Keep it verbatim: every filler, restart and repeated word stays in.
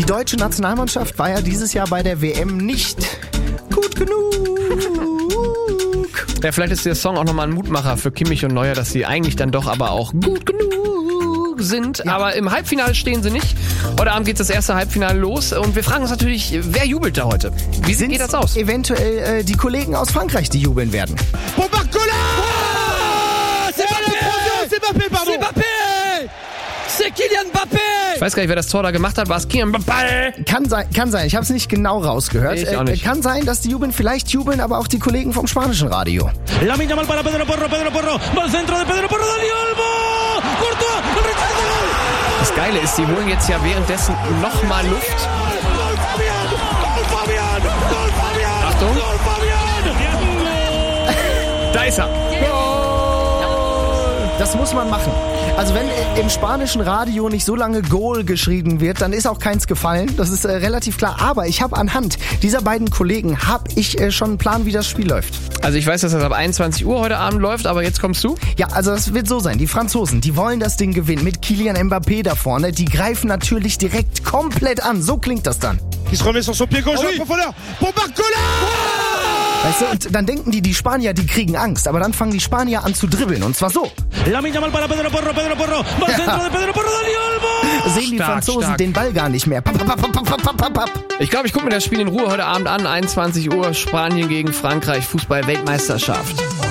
deutsche Nationalmannschaft war ja dieses Jahr bei der W M nicht gut genug. Ja, vielleicht ist der Song auch nochmal ein Mutmacher für Kimmich und Neuer, dass sie eigentlich dann doch aber auch gut genug sind. Ja. Aber im Halbfinale stehen sie nicht. Heute Abend geht das erste Halbfinale los und wir fragen uns natürlich, wer jubelt da heute? Wie Sind's geht das aus? Eventuell äh, die Kollegen aus Frankreich, die jubeln werden. C'est Kylian Mbappé! Ich weiß gar nicht, wer das Tor da gemacht hat. War es Kylian Mbappé? Kann sein, kann sein. Ich habe es nicht genau rausgehört. Ich auch nicht. Äh, kann sein, dass die jubeln. Vielleicht jubeln aber auch die Kollegen vom spanischen Radio. Lamine Yamal para Pedro Porro, Pedro Porro, mal centro de Pedro Porro, Dani Olmo! Courtois, Das Geile ist, die holen jetzt ja währenddessen nochmal Luft. Achtung. Da ist er. Das muss man machen. Also wenn im spanischen Radio nicht so lange Goal geschrieben wird, dann ist auch keins gefallen. Das ist äh, relativ klar. Aber ich habe anhand dieser beiden Kollegen habe ich äh, schon einen Plan, wie das Spiel läuft. Also ich weiß, dass das ab einundzwanzig Uhr heute Abend läuft, aber jetzt kommst du? Ja, also das wird so sein. Die Franzosen, die wollen das Ding gewinnen mit Kylian Mbappé da vorne. Die greifen natürlich direkt komplett an. So klingt das dann. Il se remet sur son pied gauche, profondeur, pour Barcola! Weißt du, und dann denken die, die Spanier, die kriegen Angst. Aber dann fangen die Spanier an zu dribbeln. Und zwar so. Lamine Yamal para Pedro Porro, Pedro Porro, mal centro de Pedro Porro, Dani Olmo! Sehen die Stark, Franzosen stark. den Ball gar nicht mehr. Papp, papp, papp, papp, papp, papp, papp. Ich glaube, ich gucke mir das Spiel in Ruhe heute Abend an. einundzwanzig Uhr, Spanien gegen Frankreich, Fußball-Weltmeisterschaft.